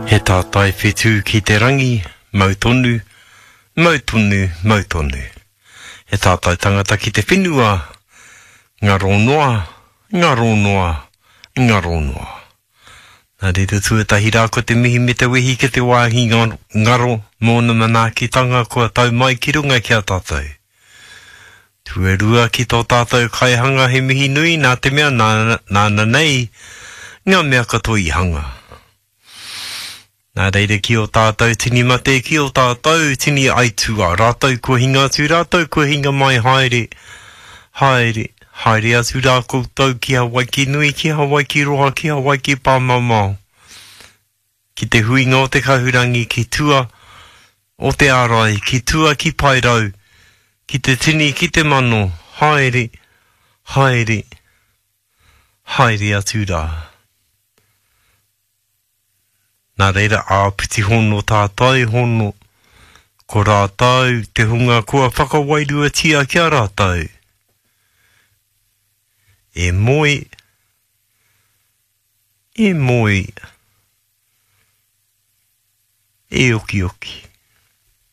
He tātai whetū ki te rangi, mautonu, mautonu, mautonu. He tātai tangata ki te whenua, ngaro noa, ngaro noa, ngaro noa. Nā re te tuatahi rā ko te mihi me te wehi ke te wāhi ngaro, mōna manaakitanga kua tau mai ki runga ki a tātou. Tue rua ki tō tātou kaihanga he mihi nui nā te mea nāna nei, ngā mea katoa i hanga. Nā reire ki o tātou tini mate, ki o tātou tini aitua, rātou kua hinga atu, rātou kua hinga mai haere, haere, haere atu rā koutou ki Hawaii ki nui, ki Hawaii ki roha, ki Hawaii ki pāmaumau. Ki te huinga o te kahurangi, ki tua o te ārai, ki tua ki pairau, ki te tini, ki te mano, haere, haere, haere atu rā. Nā reira āpiti hono tātai hono, ko rātau te hunga kua whakawairua tia kia rātau. E moi, e moi, e oki oki.